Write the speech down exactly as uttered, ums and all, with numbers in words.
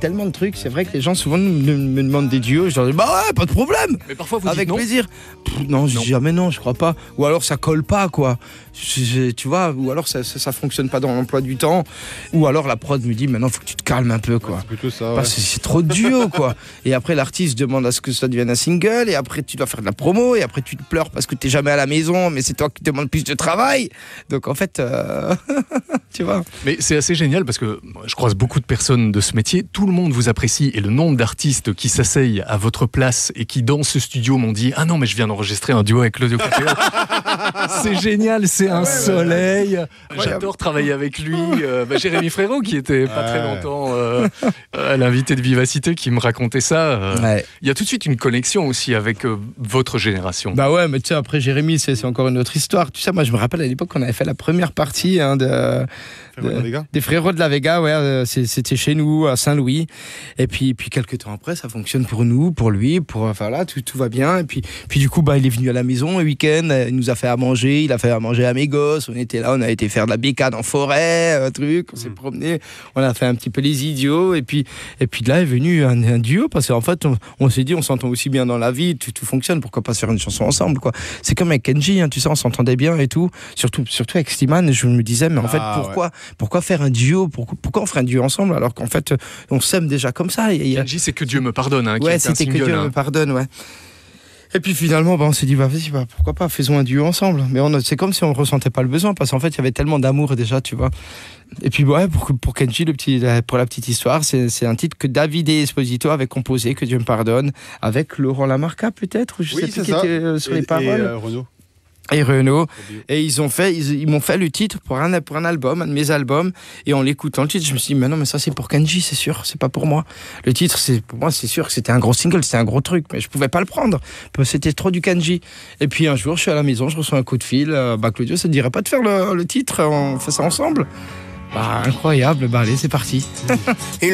tellement de trucs. C'est vrai que les gens souvent me, me demandent des duos. Je leur dis, bah ouais, pas de problème. Mais parfois, vous avec dites non. plaisir. Pff, non, je Non. dis jamais non, je crois pas. Ou alors ça colle pas, quoi. Je- je- tu vois, ou alors ça, ça, ça fonctionne pas dans l'emploi du temps. Ou alors la prod me dit, maintenant, faut que tu te calmes un peu, quoi. C'est plutôt ça. Ouais. Parce que c'est trop de duo, quoi. Et après, l'artiste demande à ce que ça devienne un single, et après, tu dois faire de la promo, et après, tu te pleures parce que t'es jamais à la maison, mais c'est toi qui demandes plus de travail. Donc, en fait, euh... tu vois. Mais c'est assez génial parce que je croise beaucoup de personnes de ce métier. Tout le monde vous apprécie et le nombre d'artistes qui s'asseyent à votre place et qui, dans ce studio, m'ont dit « Ah non, mais je viens d'enregistrer un duo avec Claudio Capéo. » C'est génial, c'est un soleil. J'adore travailler avec lui. Euh, bah, Jérémy Frérot, qui était pas très Ouais. longtemps euh, à l'invité de Vivacité, qui me racontait ça. Euh, Ouais. Il y a tout de suite une connexion aussi avec euh, votre génération. Bah ouais, mais tu sais, après Jérémy, c'est, c'est encore une autre histoire. Tu sais, moi, je me rappelle à l'époque qu'on avait fait la première partie hein, de, Fais-moi de- dans les gars. des Frérots de la Vega, ouais, euh, c'est- c'était chez nous, à Saint-Louis. Et puis, puis quelques temps après, ça fonctionne pour nous, pour lui, pour, enfin là, tout, tout va bien. Et puis, puis du coup, bah, il est venu à la maison un week-end, euh, il nous a fait à manger, il a fait à manger à mes gosses. On était là, on a été faire de la bécane en forêt, un truc, on s'est promené, on a fait un petit peu les idiots. Et puis, et puis de là est venu un, un duo, parce qu'en fait, on, on s'est dit, on s'entend aussi bien dans la vie, tout, tout fonctionne, pourquoi pas faire une chanson ensemble, quoi. C'est comme avec Kenji, hein, tu sais, on s'entendait bien et tout. Surtout, surtout avec Slimane, je me disais, mais en fait, Ah, pourquoi, pourquoi faire un duo, pourquoi, pourquoi on ferait un duo ensemble alors qu'en fait, on s'aime déjà comme ça. Il y a- Kenji, c'est que Dieu me pardonne. Hein, qui Ouais, est un c'était que single, Dieu hein. me pardonne, ouais. Et puis finalement, bah, on s'est dit, bah, vas-y, bah, pourquoi pas, faisons un duo ensemble. Mais on a- c'est comme si on ressentait pas le besoin, parce qu'en fait, il y avait tellement d'amour déjà, tu vois. Et puis, ouais, pour, pour Kenji, le petit, pour la petite histoire, c'est, c'est un titre que David Esposito avait composé, que Dieu me pardonne, avec Laurent Lamarca, peut-être, ou je Oui, sais c'est plus qui ça. était euh, sur Et- les et, paroles. euh, Renaud. Et Renaud. Et ils ont fait, ils, ils m'ont fait le titre pour un, pour un album, un de mes albums. Et en l'écoutant le titre, je me suis dit, mais non, mais ça c'est pour Kenji, c'est sûr, c'est pas pour moi. Le titre, c'est, pour moi, c'est sûr que c'était un gros single, c'était un gros truc, mais je pouvais pas le prendre. Parce que c'était trop du Kenji. Et puis un jour, je suis à la maison, je reçois un coup de fil. Euh, bah, Claudio, ça te dirait pas de faire le, le titre, on fait ça ensemble? Bah, incroyable, bah, allez, c'est parti.